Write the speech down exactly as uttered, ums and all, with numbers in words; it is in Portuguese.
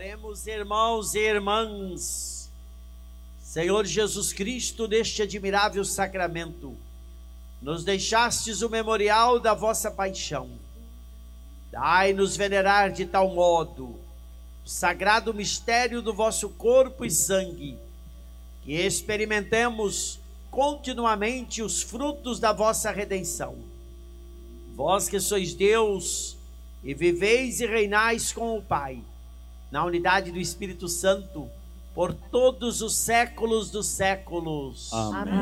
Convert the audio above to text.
Oremos, irmãos e irmãs. Senhor Jesus Cristo, neste admirável sacramento, nos deixastes o memorial da vossa paixão. Dai-nos venerar de tal modo o sagrado mistério do vosso corpo e sangue, que experimentemos continuamente os frutos da vossa redenção. Vós que sois Deus e viveis e reinais com o Pai, na unidade do Espírito Santo, por todos os séculos dos séculos. Amém.